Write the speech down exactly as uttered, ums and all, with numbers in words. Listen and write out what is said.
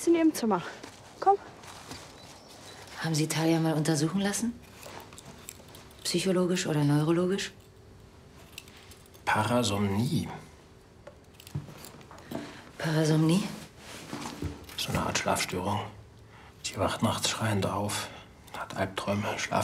ist in ihrem Zimmer. Komm. Haben Sie Talia mal untersuchen lassen? Psychologisch oder neurologisch? Parasomnie. Parasomnie? So eine Art Schlafstörung. Sie wacht nachts schreiend auf, hat Albträume, Schlaf